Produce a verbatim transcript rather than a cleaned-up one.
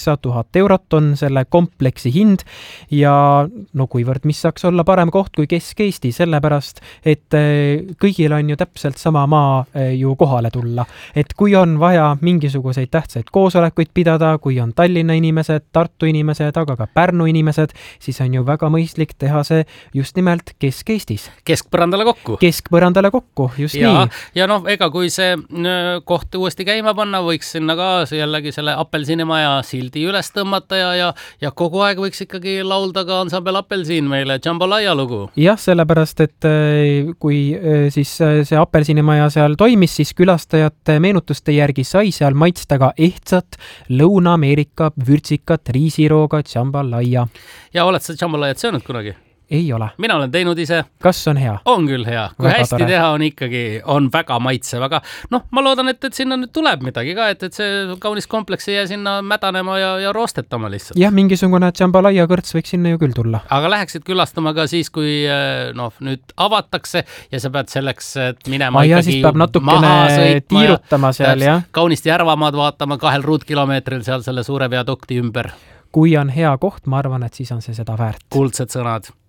tuhat eurot on selle kompleksi hind ja no kuivõrd, mis saaks olla parem koht kui Kesk-Eesti, sellepärast, et kõigil on ju täpselt sama maa ju kohale tulla. Et kui on vaja mingisuguseid tähtsaid koosolekuid pidada, kui on Tallinna inimesed, Tartu inimesed, aga ka Pärnu inimesed, siis on ju väga mõistlik teha see just nimelt Kesk-Eestis. Keskpõrandale kokku. Keskpõrandale kokku, just ja, nii. Ja noh, ega kui see koht uuesti käima panna, võiks sinna ka jällegi selle Apelsinimaja sildi üles tõmmata ja, ja, ja kogu aeg võiks ikkagi laulda ka ansambel Apelsin meile Jambalaya lugu. Jah, sellepärast, et kui siis see Apelsinimaja seal toimis, siis külastajate meenutuste järgi sai seal maitsta ka ehtsat Lõuna-Ameerika vürtsikat riisirooga Jambalaya. Ja oled sa Jambalayat söönud kunagi? Ei ole. Mina olen teinud ise. Kas on hea? On küll hea. Kui väga hästi tore. Teha on ikkagi, on väga maitsev, aga noh, ma loodan, et, et sinna nüüd tuleb midagi ka, et, et see kaunis kompleks ei jää sinna mädanema ja, ja roostetama lihtsalt. Jah, mingisugune Jambalaya kõrts võiks sinna ju küll tulla. Aga läheksid külastama ka siis, kui noh, nüüd avatakse ja sa pead selleks minema ah, ikkagi siis peab natukene tiirutama seal, jah. Kaunist järvamaad vaatama kahel ruutkilomeetril seal selle suure viadukti ümber. Kui on hea koht, ma arvan, et siis on see seda väärt. Kuldsed sõnad.